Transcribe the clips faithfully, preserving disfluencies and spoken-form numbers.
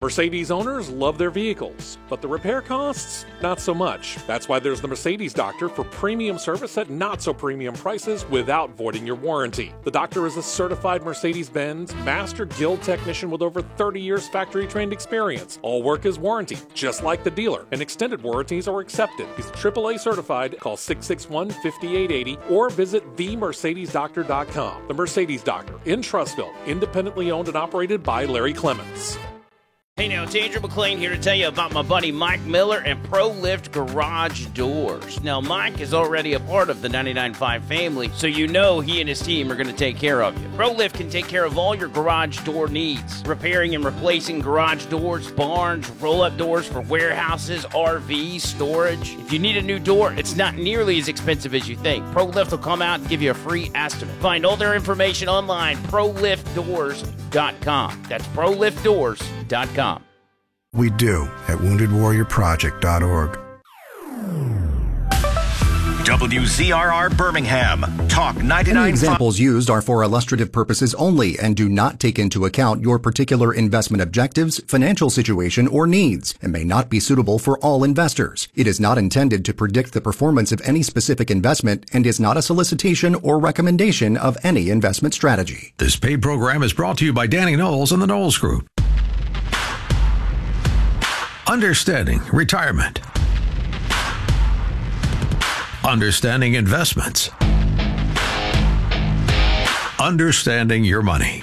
Mercedes owners love their vehicles, but the repair costs, not so much. That's why there's the Mercedes Doctor for premium service at not so premium prices without voiding your warranty. The Doctor is a certified Mercedes-Benz Master Guild technician with over thirty years factory-trained experience. All work is warranted, just like the dealer, and extended warranties are accepted. He's triple A certified. Call six six one, five eight eight zero or visit the mercedes doctor dot com. The Mercedes Doctor in Trussville, independently owned and operated by Larry Clements. Hey now, it's Andrew McLean here to tell you about my buddy Mike Miller and ProLift Garage Doors. Now, Mike is already a part of the ninety-nine point five family, so you know he and his team are going to take care of you. ProLift can take care of all your garage door needs, repairing and replacing garage doors, barns, roll-up doors for warehouses, R Vs, storage. If you need a new door, it's not nearly as expensive as you think. ProLift will come out and give you a free estimate. Find all their information online, pro lift doors dot com. That's pro lift doors dot com. We do at wounded warrior project dot org. W Z R R Birmingham, Talk ninety-nine. Any examples used are for illustrative purposes only and do not take into account your particular investment objectives, financial situation, or needs, and may not be suitable for all investors. It is not intended to predict the performance of any specific investment and is not a solicitation or recommendation of any investment strategy. This paid program is brought to you by Danny Knowles and the Knowles Group. Understanding retirement. Understanding investments. Understanding your money.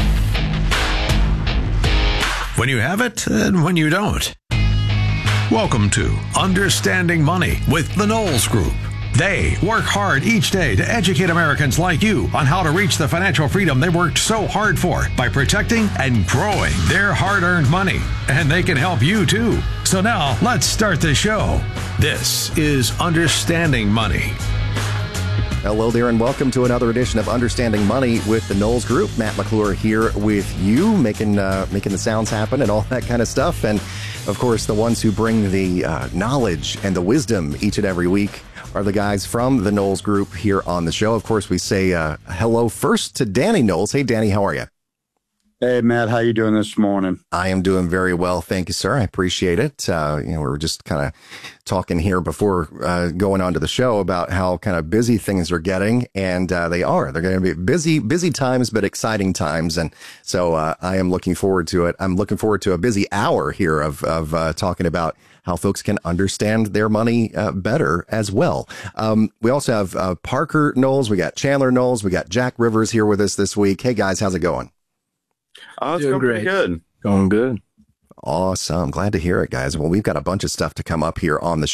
When you have it and when you don't. Welcome to Understanding Money with the Knowles Group. They work hard each day to educate Americans like you on how to reach the financial freedom they worked so hard for by protecting and growing their hard-earned money. And they can help you too. So now let's start the show. This is Understanding Money. Hello there and welcome to another edition of Understanding Money with the Knowles Group. Matt McClure here with you, making uh, making the sounds happen and all that kind of stuff. And of course, the ones who bring the uh, knowledge and the wisdom each and every week are the guys from the Knowles Group here on the show. Of course, we say uh, hello first to Danny Knowles. Hey, Danny, how are you? Hey, Matt, how you doing this morning? I am doing very well. Thank you, sir. I appreciate it. Uh, you know, we were just kind of talking here before uh, going on to the show about how kind of busy things are getting, and uh, they are. They're going to be busy, busy times, but exciting times. And so uh, I am looking forward to it. I'm looking forward to a busy hour here of, of uh, talking about how folks can understand their money uh, better as well. Um, we also have uh, Parker Knowles. We got Chandler Knowles. We got Jack Rivers here with us this week. Hey, guys, how's it going? Oh, it's going pretty good. Going good. Awesome. Glad to hear it, guys. Well, we've got a bunch of stuff to come up here on the